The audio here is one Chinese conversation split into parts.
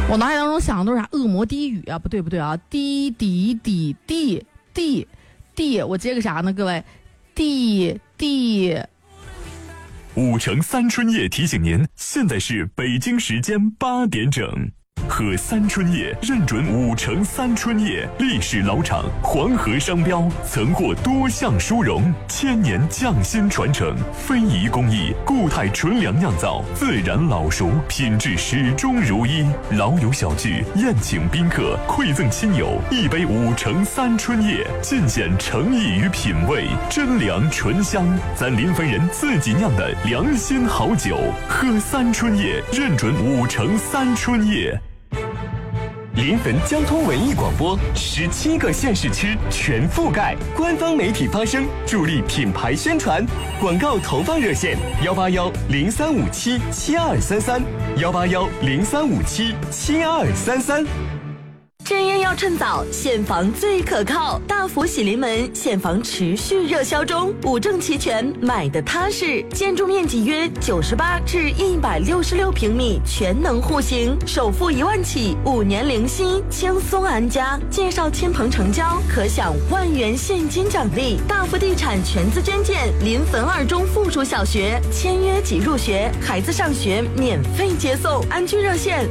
我脑海当中想的都是啥恶魔低语啊？不对啊，滴，我接个啥呢？各位，地。 5城三春夜提醒您，现在是北京时间8点整。喝三春叶认准5城三春叶，历史老厂，黄河商标，曾获多项殊荣，1000年匠心传承，非遗工艺，固态纯粮酿造，自然老熟，品质始终如一。老友小聚，宴请宾客，馈赠亲友，一杯5城三春叶，尽显诚意与品味，真粮醇香，咱临汾人自己酿的良心好酒。喝三春叶认准5城三春叶。 临汾交通文艺广播17个县市区全覆盖，官方媒体发声，助力品牌宣传。广告投放热线18103577233，18103577233。 正烟要趁早，现房最可靠。大福喜临门现房持续热销中，5证齐全，买的踏实。建筑面积约98至166平米，全能户型，首付1万起，5年零息，轻松安家。介绍亲朋成交，可享10000元现金奖励。大福地产全资捐建临汾2中附属小学，签约即入学，孩子上学免费接送。安居热线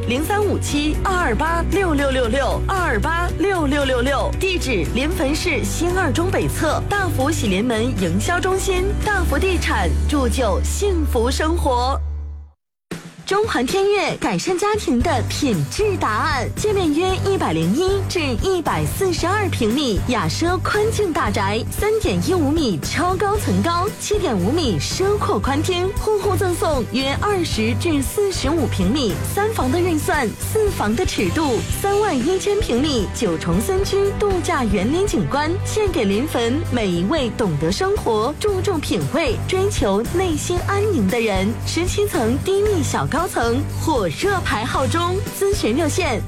035722866662286666，地址临汾市新2中北侧大福喜临门营销中心。大福地产铸就幸福生活。中环天悦改善家庭的品质答案，界面约101至142平米，雅奢宽净大宅，3.15米超高层高，7.5米奢阔宽厅，户户赠送约20至45平米，3房的运算，4房的尺度，31000平米9重森区度假园林景观，献给临汾每一位懂得生活、注重品味、追求内心安宁的人。17层低密小高层火热排号中，咨询热线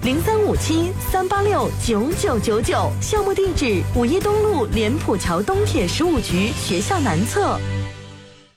0357-386-9999，项目地址5一东路莲浦桥东铁15局学校南侧。